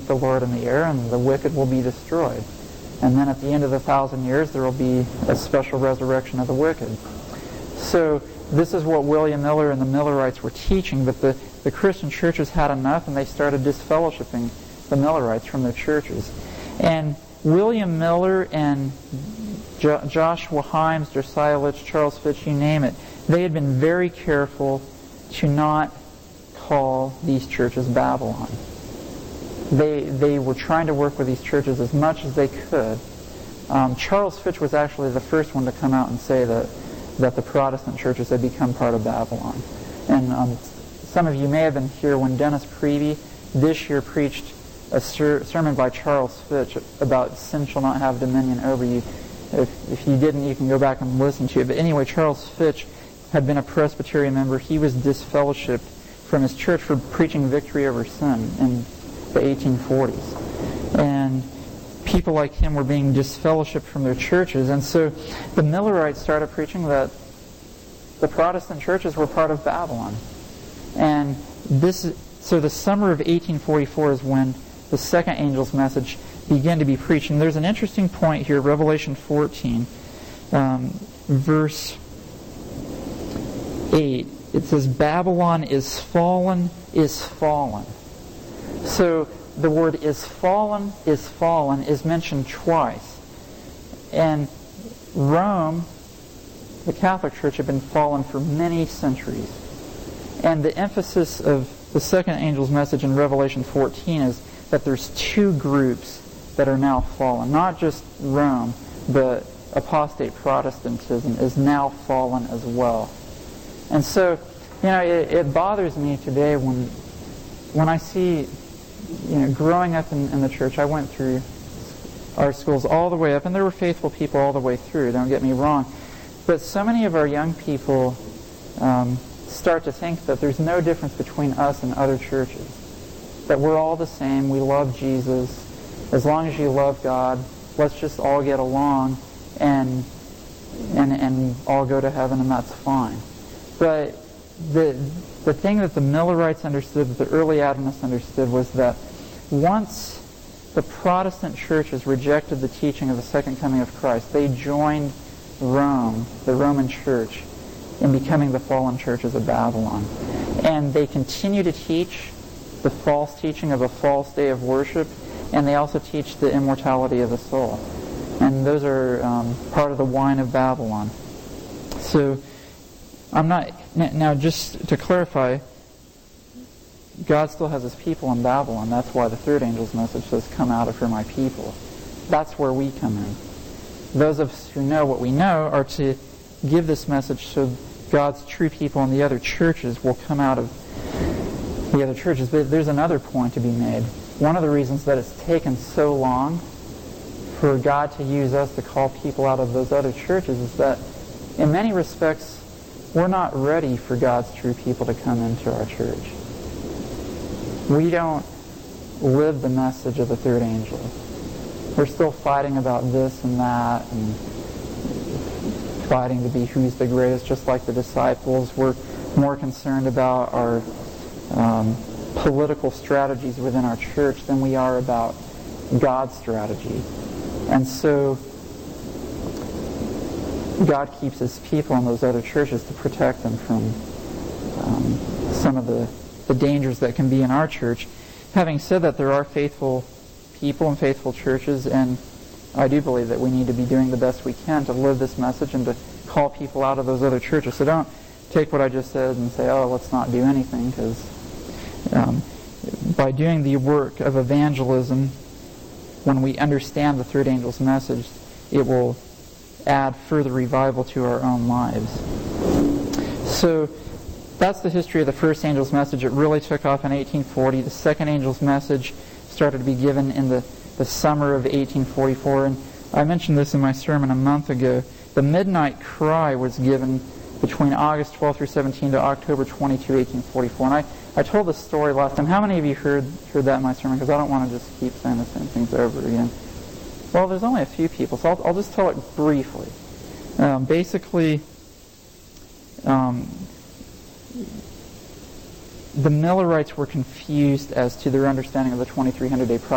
the Lord in the air, and the wicked will be destroyed. And then at the end of the 1,000 years, there will be a special resurrection of the wicked. So this is what William Miller and the Millerites were teaching, but the Christian churches had enough, and they started disfellowshipping the Millerites from their churches. And William Miller and Joshua Himes, Josiah Litch, Charles Fitch, you name it, they had been very careful to not call these churches Babylon. They were trying to work with these churches as much as they could. Charles Fitch was actually the first one to come out and say that the Protestant churches had become part of Babylon. And some of you may have been here when Dennis Prevey this year preached a sermon by Charles Fitch about sin shall not have dominion over you. If you didn't, you can go back and listen to it. But anyway, Charles Fitch had been a Presbyterian member. He was disfellowshipped from his church for preaching victory over sin in the 1840s. And people like him were being disfellowshipped from their churches. And so the Millerites started preaching that the Protestant churches were part of Babylon. And so the summer of 1844 is when the second angel's message began to be preached. And there's an interesting point here, Revelation 14, verse 8. It says, Babylon is fallen, is fallen. So the word is fallen is mentioned twice. And Rome, the Catholic Church, had been fallen for many centuries. And the emphasis of the second angel's message in Revelation 14 is that there's two groups that are now fallen. Not just Rome, but apostate Protestantism is now fallen as well. And so, it bothers me today when I see, growing up in the church, I went through our schools all the way up, and there were faithful people all the way through, don't get me wrong. But so many of our young people start to think that there's no difference between us and other churches. That we're all the same, we love Jesus. As long as you love God, let's just all get along and all go to heaven, and that's fine. But the thing that the Millerites understood, that the early Adventists understood, was that once the Protestant churches rejected the teaching of the second coming of Christ, they joined Rome, the Roman Church, in becoming the fallen churches of Babylon. And they continue to teach the false teaching of a false day of worship, and they also teach the immortality of the soul. And those are part of the wine of Babylon. So, now just to clarify, God still has his people in Babylon. That's why the third angel's message says, come out of her, my people. That's where we come in. Those of us who know what we know are to give this message so God's true people in the other churches will come out of the other churches. But there's another point to be made. One of the reasons that it's taken so long for God to use us to call people out of those other churches is that in many respects we're not ready for God's true people to come into our church. We don't live the message of the third angel. We're still fighting about this and that and fighting to be who's the greatest, just like the disciples. We're more concerned about our political strategies within our church than we are about God's strategy. And so God keeps his people in those other churches to protect them from some of the dangers that can be in our church. Having said that, there are faithful people and faithful churches, and I do believe that we need to be doing the best we can to live this message and to call people out of those other churches. So don't take what I just said and say, oh, let's not do anything, because by doing the work of evangelism, when we understand the third angel's message, it will add further revival to our own lives. So that's the history of the first angel's message. It really took off in 1840. The second angel's message started to be given in the summer of 1844. And I mentioned this in my sermon a month ago. The midnight cry was given between August 12 through 17 to October 22, 1844. And I told this story last time. How many of you heard that in my sermon? Because I don't want to just keep saying the same things over again. Well, there's only a few people, so I'll just tell it briefly. Basically, the Millerites were confused as to their understanding of the 2300-day